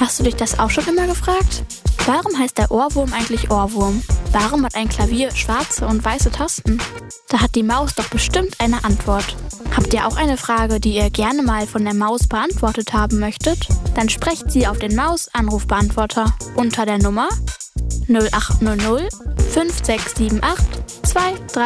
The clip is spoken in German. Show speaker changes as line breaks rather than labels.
Hast du dich das auch schon immer gefragt? Warum heißt der Ohrwurm eigentlich Ohrwurm? Warum hat ein Klavier schwarze und weiße Tasten? Da hat die Maus doch bestimmt eine Antwort. Habt ihr auch eine Frage, die ihr gerne mal von der Maus beantwortet haben möchtet? Dann sprecht sie auf den Maus-Anrufbeantworter unter der Nummer 0800 5678 23